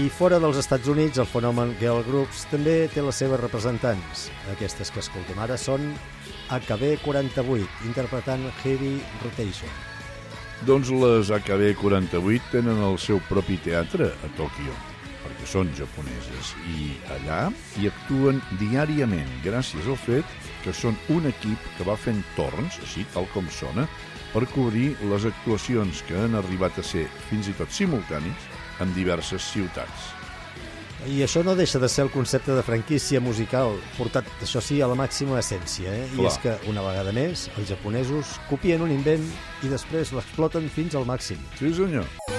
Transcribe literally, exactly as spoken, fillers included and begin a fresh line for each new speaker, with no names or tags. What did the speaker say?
I fora dels Estats Units, el fenomen girl groups també té les seves representants. Aquestes que escoltem ara són A K B quaranta-vuit, interpretant Heavy Rotation.
Doncs les A K B quaranta-vuit tenen el seu propi teatre a Tòquio, perquè són japoneses, i allà hi actuen diàriament gràcies al fet que són un equip que va fent torns, així tal com sona, per cobrir les actuacions que han arribat a ser fins i tot simultànies en diverses ciutats.
I això no deixa de ser el concepte de franquícia musical, portat, això sí, a la màxima essència, eh? I
Clar.
és que, una vegada més, els japonesos copien un invent i després l'exploten fins al màxim.
Sí, senyor.